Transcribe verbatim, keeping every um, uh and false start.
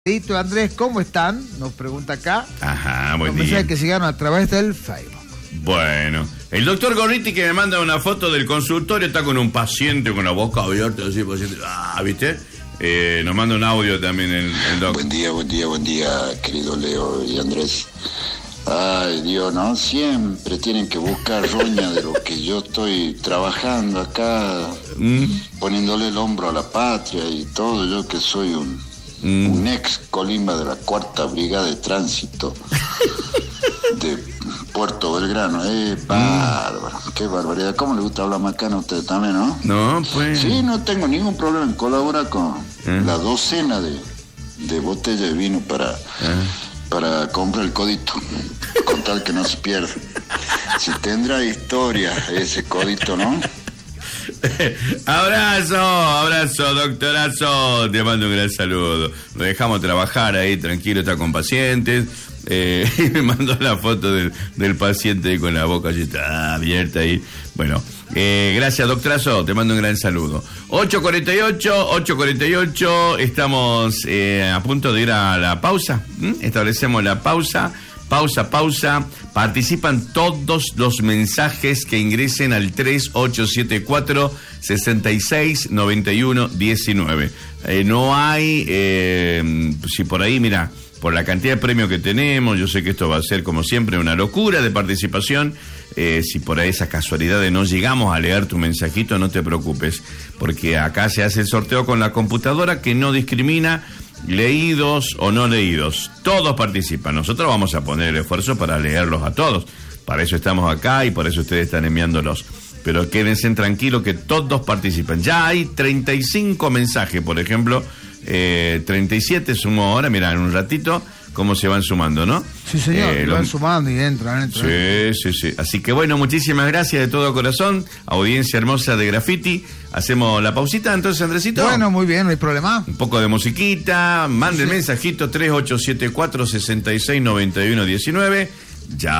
Tito, Andrés, ¿cómo están? Nos pregunta acá. Ajá, buen Los día. mensajes que llegaron a través del Facebook. Bueno, el doctor Gorriti que me manda una foto del consultorio, está con un paciente con la boca abierta, así, paciente, ah, ¿viste? Eh, nos manda un audio también el, el doctor. Buen día, buen día, buen día, querido Leo y Andrés. Ay, Dios, ¿no? Siempre tienen que buscar roña de lo que yo estoy trabajando acá, mm. poniéndole el hombro a la patria y todo. Yo que soy un, mm. un ex Colima de la Cuarta Brigada de Tránsito de Puerto Belgrano. Eh, bárbaro, mm. qué barbaridad. ¿Cómo le gusta hablar macana a usted también, no? No, pues... Sí, no tengo ningún problema en colaborar con ¿Eh? la docena de, de botellas de vino para... ¿Eh? para comprar el codito, con tal que no se pierda. Si tendrá historia ese codito, ¿no? Abrazo, abrazo, doctorazo. Te mando un gran saludo. Lo dejamos trabajar ahí, tranquilo, está con pacientes. Eh, y me mandó la foto del, del paciente con la boca así, está abierta ahí. Bueno, eh, gracias, doctorazo. Te mando un gran saludo. ocho cuarenta y ocho, ocho cuarenta y ocho. Estamos eh, a punto de ir a la pausa. ¿Mm? Establecemos la pausa. Pausa, pausa. Participan todos los mensajes que ingresen al tres ocho siete cuatro, seis seis nueve uno uno nueve. Eh, no hay, eh, si por ahí, mira, por la cantidad de premios que tenemos, yo sé que esto va a ser, como siempre, una locura de participación. Eh, si por ahí esa casualidad de no llegamos a leer tu mensajito, no te preocupes, porque acá se hace el sorteo con la computadora que no discrimina leídos o no leídos. Todos participan. Nosotros vamos a poner el esfuerzo para leerlos a todos. Para eso estamos acá y por eso ustedes están enviándolos. Pero quédense tranquilos que todos participan. Ya hay treinta y cinco mensajes, por ejemplo, eh, treinta y siete sumó ahora, mirá, en un ratito, cómo se van sumando, ¿no? Sí, señor, eh, van los... sumando y entran, entran. Sí, sí, sí. Así que bueno, muchísimas gracias de todo corazón, audiencia hermosa de Graffiti. Hacemos la pausita, entonces, Andresito. Bueno, muy bien, no hay problema. Un poco de musiquita, mande sí. el mensajito tres ocho siete cuatro, seis seis nueve uno uno nueve. Ya